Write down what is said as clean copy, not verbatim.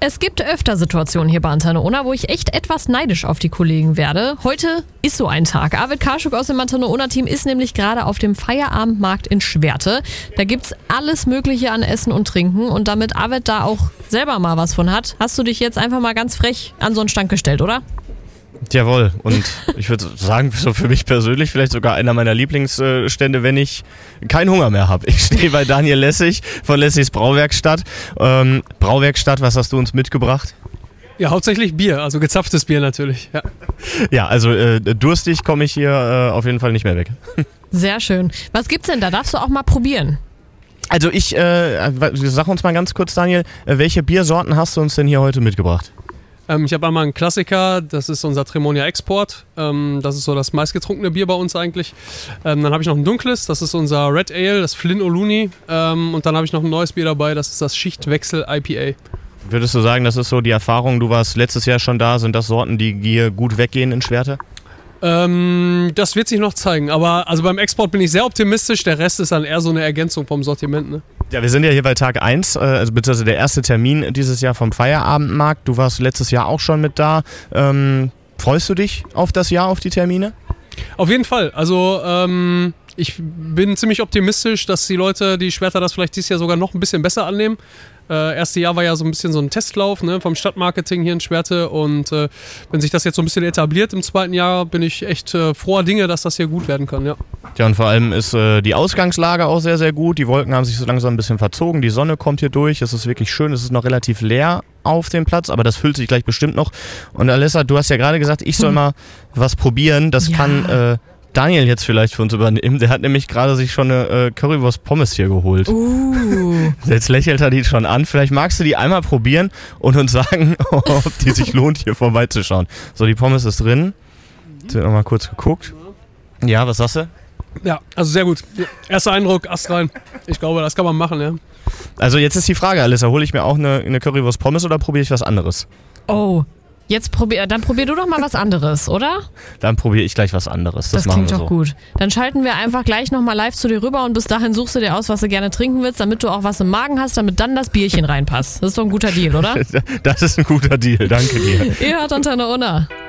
Es gibt öfter Situationen hier bei Antenne Unna, wo ich echt etwas neidisch auf die Kollegen werde. Heute ist so ein Tag. Arvid Karschuk aus dem Antenne Unna Team ist nämlich gerade auf dem Feierabendmarkt in Schwerte. Da gibt's alles Mögliche an Essen und Trinken. Und damit Arvid da auch selber mal was von hat, hast du dich jetzt einfach mal ganz frech an so einen Stand gestellt, oder? Jawohl, und ich würde sagen, so für mich persönlich vielleicht sogar einer meiner Lieblingsstände, wenn ich keinen Hunger mehr habe. Ich stehe bei Daniel Lessig von Lessigs Brauwerkstatt. Brauwerkstatt, was hast du uns mitgebracht? Ja, hauptsächlich Bier, also gezapftes Bier natürlich. Ja, also durstig komme ich hier auf jeden Fall nicht mehr weg. Sehr schön. Was gibt's denn da? Darfst du auch mal probieren? Also sag uns mal ganz kurz, Daniel, welche Biersorten hast du uns denn hier heute mitgebracht? Ich habe einmal einen Klassiker, das ist unser Tremonia Export. Das ist so das meistgetrunkene Bier bei uns eigentlich. Dann habe ich noch ein dunkles, das ist unser Red Ale, das Flynn O'Looney. Und dann habe ich noch ein neues Bier dabei, das ist das Schichtwechsel IPA. Würdest du sagen, das ist so die Erfahrung, du warst letztes Jahr schon da, sind das Sorten, die hier gut weggehen in Schwerte? Das wird sich noch zeigen, aber also beim Export bin ich sehr optimistisch, der Rest ist dann eher so eine Ergänzung vom Sortiment, ne? Ja, wir sind ja hier bei Tag 1, also beziehungsweise der erste Termin dieses Jahr vom Feierabendmarkt. Du warst letztes Jahr auch schon mit da. Freust du dich auf das Jahr, auf die Termine? Auf jeden Fall, also ich bin ziemlich optimistisch, dass die Leute, die Schwerter das vielleicht dieses Jahr sogar noch ein bisschen besser annehmen. Erste Jahr war ja so ein bisschen so ein Testlauf, ne, vom Stadtmarketing hier in Schwerte und wenn sich das jetzt so ein bisschen etabliert im zweiten Jahr, bin ich echt froher Dinge, dass das hier gut werden kann, ja. Ja, und vor allem ist die Ausgangslage auch sehr, sehr gut. Die Wolken haben sich so langsam ein bisschen verzogen, die Sonne kommt hier durch, es ist wirklich schön, es ist noch relativ leer auf dem Platz, aber das füllt sich gleich bestimmt noch. Und Alessa, du hast ja gerade gesagt, ich soll mal was probieren, das kann Daniel jetzt vielleicht für uns übernehmen. Der hat nämlich gerade sich schon eine Currywurst Pommes hier geholt. Jetzt lächelt er die schon an. Vielleicht magst du die einmal probieren und uns sagen, ob die sich lohnt, hier vorbeizuschauen. So, die Pommes ist drin. Jetzt wird noch mal kurz geguckt. Ja, was sagst du? Ja, also sehr gut. Erster Eindruck, astrein. Ich glaube, das kann man machen, ja. Also jetzt ist die Frage, Alessa, hole ich mir auch eine Currywurst Pommes oder probiere ich was anderes? Oh, dann probier du doch mal was anderes, oder? Dann probiere ich gleich was anderes. Das klingt doch gut. Dann schalten wir einfach gleich nochmal live zu dir rüber und bis dahin suchst du dir aus, was du gerne trinken willst, damit du auch was im Magen hast, damit dann das Bierchen reinpasst. Das ist doch ein guter Deal, oder? Das ist ein guter Deal, danke dir. Ihr hört Antenne Unna.